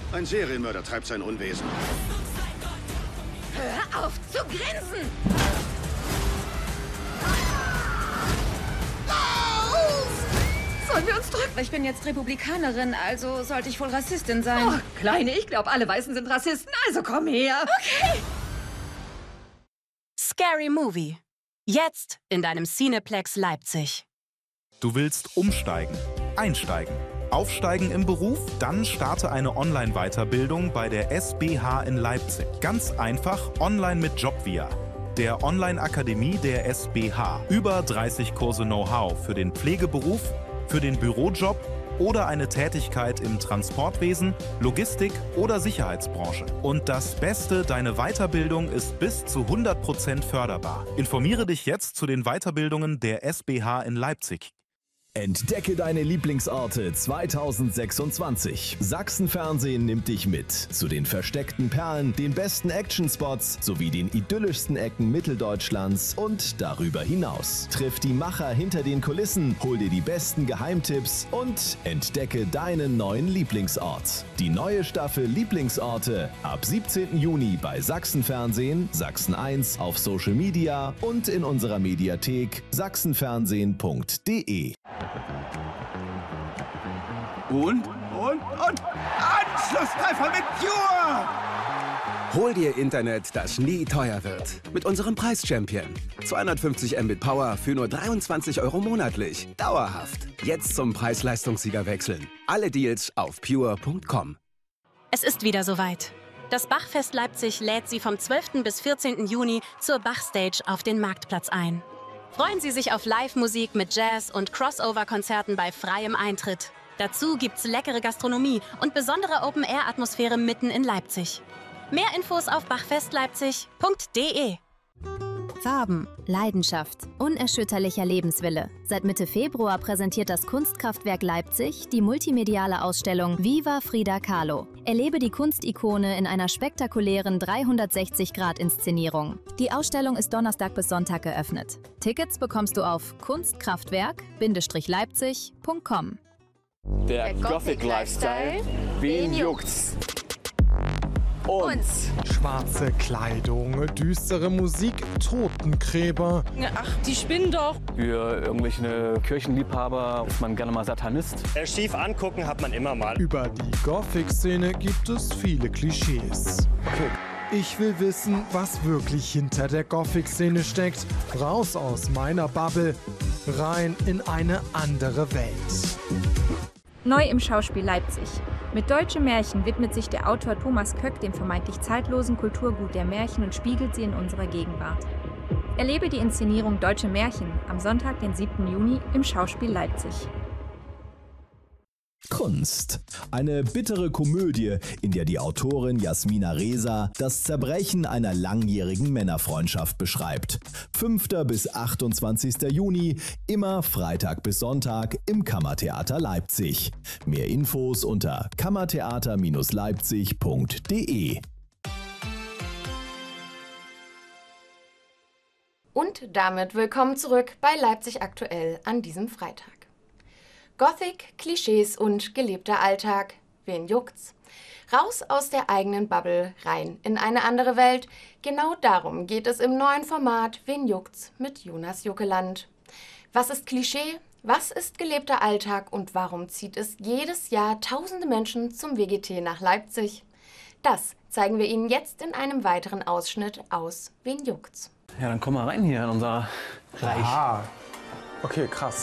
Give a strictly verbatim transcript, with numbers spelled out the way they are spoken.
Ein Serienmörder treibt sein Unwesen. Hör auf zu grinsen! Sollen wir uns drücken? Ich bin jetzt Republikanerin, also sollte ich wohl Rassistin sein. Oh, Kleine, ich glaube, alle Weißen sind Rassisten, also komm her. Okay. Scary Movie. Jetzt in deinem Cineplex Leipzig. Du willst umsteigen, einsteigen, aufsteigen im Beruf? Dann starte eine Online-Weiterbildung bei der S B H in Leipzig. Ganz einfach online mit Jobvia, der Online-Akademie der S B H. Über dreißig Kurse Know-how für den Pflegeberuf, für den Bürojob oder eine Tätigkeit im Transportwesen, Logistik oder Sicherheitsbranche. Und das Beste, deine Weiterbildung ist bis zu hundert Prozent förderbar. Informiere dich jetzt zu den Weiterbildungen der S B H in Leipzig. Entdecke deine Lieblingsorte zweitausendsechsundzwanzig. Sachsen-Fernsehen nimmt dich mit zu den versteckten Perlen, den besten Actionspots sowie den idyllischsten Ecken Mitteldeutschlands und darüber hinaus. Triff die Macher hinter den Kulissen, hol dir die besten Geheimtipps und entdecke deinen neuen Lieblingsort. Die neue Staffel Lieblingsorte ab siebzehnten Juni bei Sachsen-Fernsehen, Sachsen eins auf Social Media und in unserer Mediathek sachsenfernsehen punkt de. Und, und, und Anschlusstreffer mit Pure! Hol dir Internet, das nie teuer wird. Mit unserem Preis-Champion. zweihundertfünfzig Mbit Power für nur dreiundzwanzig Euro monatlich. Dauerhaft. Jetzt zum Preis-Leistungssieger wechseln. Alle Deals auf pure punkt com. Es ist wieder soweit. Das Bachfest Leipzig lädt Sie vom zwölften bis vierzehnten Juni zur Bachstage auf den Marktplatz ein. Freuen Sie sich auf Live-Musik mit Jazz- und Crossover-Konzerten bei freiem Eintritt. Dazu gibt's leckere Gastronomie und besondere Open-Air-Atmosphäre mitten in Leipzig. Mehr Infos auf bachfestleipzig punkt de. Farben, Leidenschaft, unerschütterlicher Lebenswille. Seit Mitte Februar präsentiert das Kunstkraftwerk Leipzig die multimediale Ausstellung Viva Frida Kahlo. Erlebe die Kunstikone in einer spektakulären dreihundertsechzig Grad Inszenierung. Die Ausstellung ist Donnerstag bis Sonntag geöffnet. Tickets bekommst du auf kunstkraftwerk Leipzig punkt com. Der, Der Gothic Lifestyle, wen juckt's? Uns. Schwarze Kleidung, düstere Musik, Totengräber. Ach, die spinnen doch. Für irgendwelche Kirchenliebhaber ist man gerne mal Satanist. Schief angucken hat man immer mal. Über die Gothic-Szene gibt es viele Klischees. Okay. Ich will wissen, was wirklich hinter der Gothic-Szene steckt. Raus aus meiner Bubble, rein in eine andere Welt. Neu im Schauspiel Leipzig. Mit Deutsche Märchen widmet sich der Autor Thomas Köck dem vermeintlich zeitlosen Kulturgut der Märchen und spiegelt sie in unserer Gegenwart. Erlebe die Inszenierung Deutsche Märchen am Sonntag, den siebten Juni im Schauspiel Leipzig. Kunst. Eine bittere Komödie, in der die Autorin Jasmina Reza das Zerbrechen einer langjährigen Männerfreundschaft beschreibt. fünften bis achtundzwanzigsten Juni, immer Freitag bis Sonntag im Kammertheater Leipzig. Mehr Infos unter kammertheater Leipzig punkt de. Und damit willkommen zurück bei Leipzig aktuell an diesem Freitag. Gothic, Klischees und gelebter Alltag. Wen juckt's? Raus aus der eigenen Bubble, rein in eine andere Welt. Genau darum geht es im neuen Format Wen juckt's mit Jonas Juckeland. Was ist Klischee? Was ist gelebter Alltag? Und warum zieht es jedes Jahr tausende Menschen zum W G T nach Leipzig? Das zeigen wir Ihnen jetzt in einem weiteren Ausschnitt aus Wen juckt's? Ja, dann komm mal rein hier in unser Reich. Ah, okay, krass.